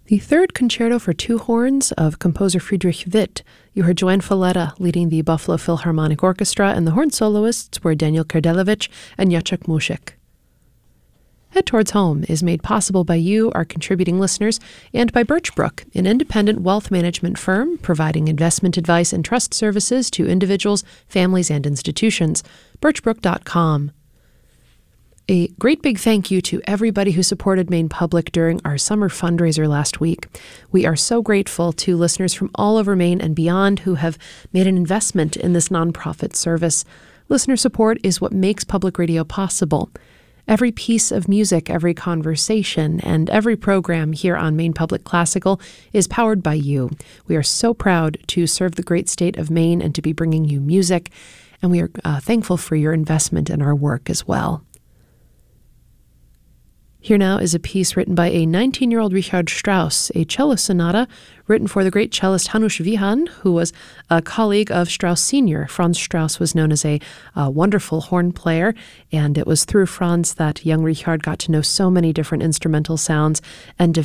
The third concerto for two horns of composer Friedrich Witt. You heard Joanne Falletta leading the Buffalo Philharmonic Orchestra, and the horn soloists were Daniel Kardelevich and Jacek Mushik. Head Towards Home is made possible by you, our contributing listeners, and by Birchbrook, an independent wealth management firm providing investment advice and trust services to individuals, families, and institutions. Birchbrook.com. A great big thank you to everybody who supported Maine Public during our summer fundraiser last week. We are so grateful to listeners from all over Maine and beyond who have made an investment in this nonprofit service. Listener support is what makes public radio possible. Every piece of music, every conversation, and every program here on Maine Public Classical is powered by you. We are so proud to serve the great state of Maine and to be bringing you music, and we are thankful for your investment in our work as well. Here now is a piece written by a 19-year-old Richard Strauss, a cello sonata written for the great cellist Hanush Vihan, who was a colleague of Strauss Sr. Franz Strauss was known as a wonderful horn player, and it was through Franz that young Richard got to know so many different instrumental sounds and